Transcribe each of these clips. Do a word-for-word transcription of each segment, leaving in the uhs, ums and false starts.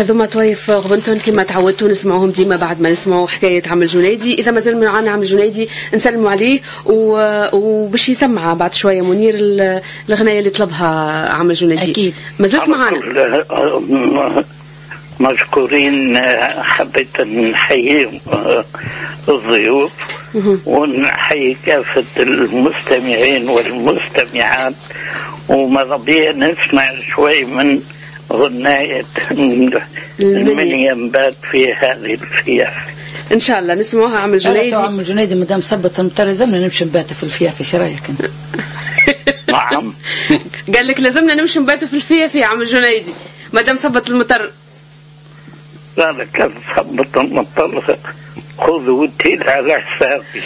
هذوما طوايف غبنتون كما تعودتوا نسمعوهم ديما بعد ما نسمعوا حكايه عم الجنيدي. اذا مازال معنا عم الجنيدي نسلموا عليه وباش يسمع بعد شويه منير الغنايه اللي طلبها عم الجنيدي. اكيد مازلت معنا. مشكورين. حبيت نحيي الضيوف ونحيي كافة المستمعين والمستمعات، وماذا بيا نسمع شوي من غناية المنيا نبات في هذه الفيافة ان شاء الله نسمعوها. عم الجنيدي عم الجنيدي مدام سبت المطر زمنا نمشي نبات في الفيافة، ايش رايك انت؟ نعم قال لك لازمنا نمشي نباتوا في الفيافة يا عم الجنيدي مدام سبت المطر. لا كان سبت المطر خذوا التيل على حسابي.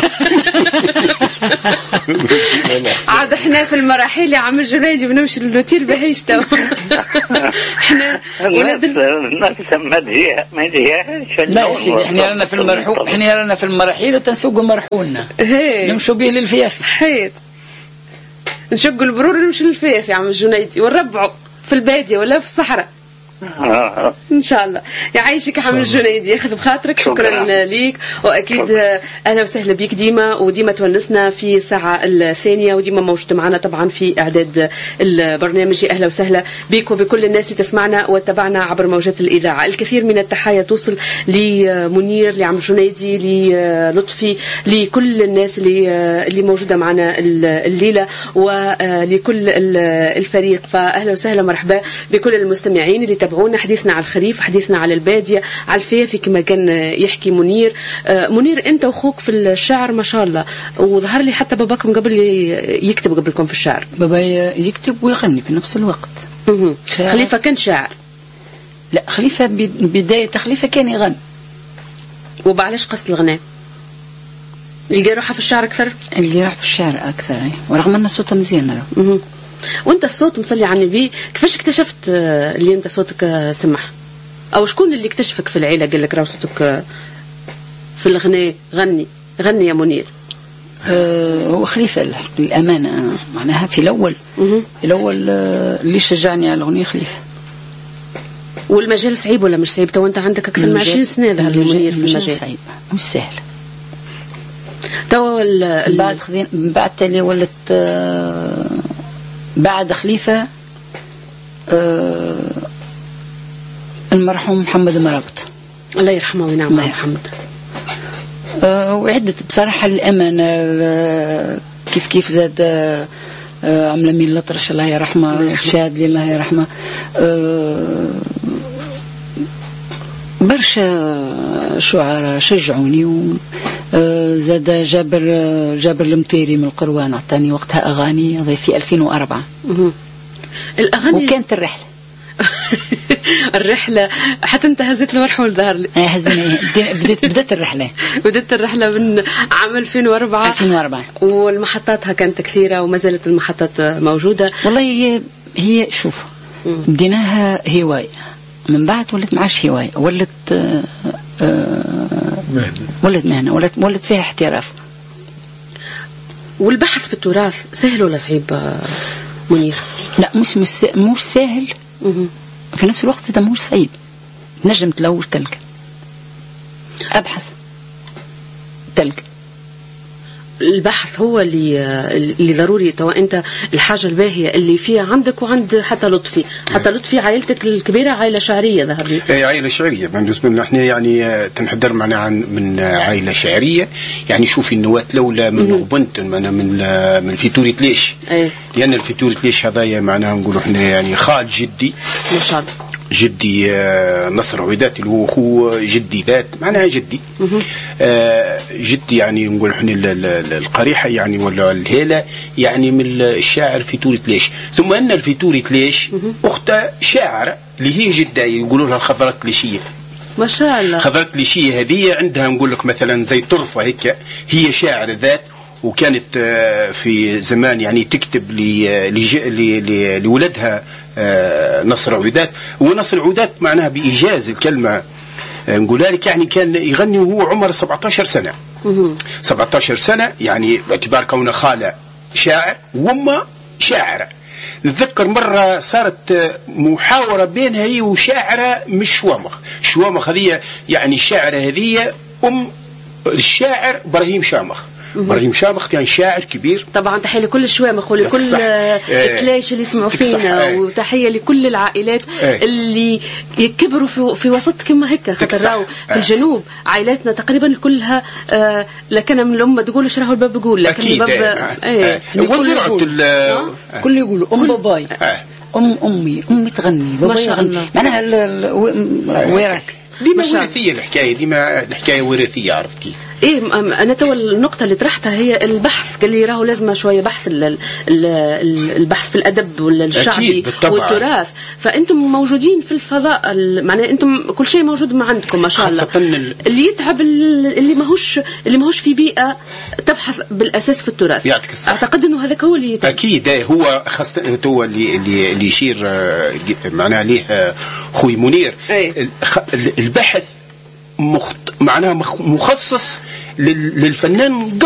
عاد احنا في المراحل يا عم الجنيدي بنمشي للوتيل بهيش تو. احنا ولاد الناس ما جيها ما جيهاش. لا يا سيدي احنا رانا في المرحول، احنا رانا في المراحل وتنسوقوا مرحولنا نمشوا به للفياف. صحيت نشقوا البرور نمشي للفياف يا عم الجنيدي ونربعوا في البادية ولا في الصحراء. آه. ان شاء الله يعيشك حمد الجنيدي، ياخذ بخاطرك. شكرا ليك واكيد اهلا وسهلا بيك ديما، وديما تونسنا في الساعه الثانيه وديما موجود معنا طبعا في اعداد البرنامج. اهلا وسهلا بيك وبكل الناس تسمعنا وتتابعنا عبر موجات الاذاعه. الكثير من التحايا توصل لمنير، لعم الجنيدي، للطفي، لكل الناس اللي اللي موجوده معنا الليله ولكل الفريق. فاهلا وسهلا مرحبا بكل المستمعين اللي تابعونا. حديثنا على الخريف، حديثنا على الباديه، على الفيافي كما كان يحكي منير. منير انت واخوك في الشعر ما شاء الله، وظهر لي حتى باباكم قبل يكتب قبلكم في الشعر. بابا يكتب ويغني في نفس الوقت. خليفه كان شاعر؟ لا خليفه بدايه خليفه كان يغني. وبعلاش قصد الغناء؟ اللي روحها في الشعر اكثر؟ اللي راح في الشعر اكثر، ورغم ان صوته مزيان. اها وانت الصوت مصلي على النبي، كيفاش اكتشفت اللي انت صوتك سمح؟ او شكون اللي اكتشفك في العيله قال لك راه صوتك في الغناء غني غني يا منير؟ أه هو خليفه للامانه، معناها في الاول مه. في الاول اللي شجعني على الاغنيه خليفه. والمجال صعيب ولا مش صعيب؟ تو انت عندك اكثر من عشرين سنه ظهر منير في المجال. صعيب مش سهل. تو بعد خذين بعد تالي ولت أه بعد خليفة أه المرحوم محمد مرابط الله يرحمه وينعم محمد. أه وعدت بصراحة الأمانة أه كيف كيف زاد أه عمل مين الأطرش الله يرحمه، شاد لله يرحمه. أه برشا شعراء شجعوني و أه زاد جابر جابر المطيري من القروان اعطاني وقتها اغاني في ألفين وأربعة. الاغاني وكانت الرحله الرحله حتى انت هزيت المرحول ظهر لي. اي هزينا بديت بدات الرحله بدات الرحله من عام ألفين وأربعة ألفين وأربعة والمحطاتها كانت كثيره وما زالت المحطات موجوده. والله هي هي شوف بديناها هوايه، من بعد ولت معاش هوايه، ولت آه آه ولد مهنة، ولد ولد فيها احتراف. والبحث في التراث سهل ولا صعيب منير؟ لا مش مش مش سهل، في نفس الوقت ده مش صعيب. نجم تلوج تلقى، ابحث تلقى. البحث هو اللي اللي ضروري. تو انت الحاجه الباهيه اللي فيها عندك وعند حتى لطفي، حتى لطفي عائلتك الكبيره عائله شعريه ظهر لي. اي عائله شعريه بالنسبه لنا احنا، يعني تنحدر معنا عن من عائله شعريه. يعني شوفي النواه الاولى من غبنت معنا من من فيتوري تليش. أي. لان الفيتوري تليش هذايا معناها نقولوا احنا يعني خال جدي ما شاء الله، جدي نصر عويدات اللي هو اخو جدي ذات معناها جدي. آه جدي يعني نقول احنا القريحه يعني ولا الهيله يعني من الشاعر فيتوري تليش. ثم ان الفيتوري تليش اختها شاعره اللي هي جده يقولوا لها الخضراء التليشيه. ما شاء الله. الخضراء التليشيه هذه عندها نقول لك مثلا زي طرفه هيك، هي شاعر ذات، وكانت في زمان يعني تكتب لولدها نصر عويدات. ونصر عويدات معناها بإيجاز الكلمة نقول لك يعني كان يغني وهو عمر سبعة عشر سنة. سبعة عشر سنة يعني باعتبار كونه خالة شاعر وأمه شاعرة، نتذكر مرة صارت محاورة بينها هي وشاعرة مش شوامخ. شوامخ هذه يعني الشاعرة هذه أم الشاعر إبراهيم شامخ. إبراهيم شامخ كان شاعر كبير. طبعا تحية لكل الشوامخ ولكل التلايش اللي يسمعوا فينا، وتحية لكل العائلات اه. اللي يكبروا في, في وسط كما هيك، خاطر راهو في الجنوب عائلاتنا تقريبا كلها آه لكن من الأمة تقول ايش راهو الباب يقول، لكن أكيد الباب اه. اه. كل يقول كل يقولوا أم باباي اه. أم أمي أمي تغني باباي يغني، معناها وراك ديما وراثية الحكاية، ديما الحكاية وراثية. عرفت كيف؟ ايه انا تو النقطه اللي طرحتها هي البحث، قال لي راهو لازم شويه بحث البحث في الادب والشعبي والتراث، فانتم موجودين في الفضاء، معناه انتم كل شيء موجود ما عندكم ما شاء الله. اللي يتعب اللي ماهوش اللي ماهوش في بيئه تبحث بالاساس في التراث، اعتقد انه هذاك هو اللي يتعب. اكيد هو خاصه هو اللي اللي, اللي يشير معناه ليه خوي منير. أي. البحث مخت... معناها مخصص للفنان